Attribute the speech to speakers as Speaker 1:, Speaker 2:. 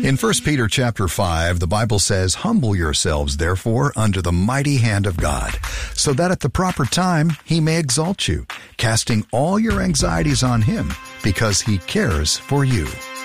Speaker 1: In 1 Peter chapter 5, the Bible says, "Humble yourselves, therefore, under the mighty hand of God, so that at the proper time he may exalt you, casting all your anxieties on him, because he cares for you."